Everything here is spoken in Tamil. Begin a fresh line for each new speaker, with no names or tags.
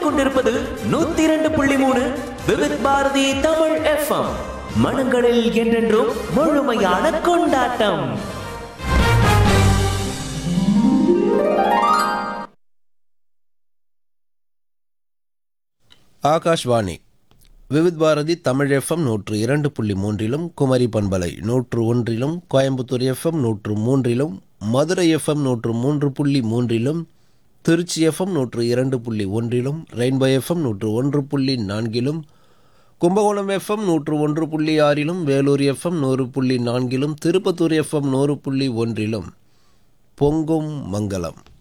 கேட்டுக்கொண்டிருப்பது 102.3 விவித் பாரதி தமிழ் FM. மனங்களில் என்றென்றும் முழுமையான கொண்டாட்டம்.
ஆகாஷ்வாணி விவித் பாரதி தமிழ் FM 102.3, குமரி பண்பலை 101, Coimbatore FM 103, Madurai FM 103.3, Trichy FM 102.1, rainbow FM 101.4, Kumbakonam FM 101.6, Vellore FM 100.4, Tirupattur FM 100.1, பொங்கும் மங்களம்.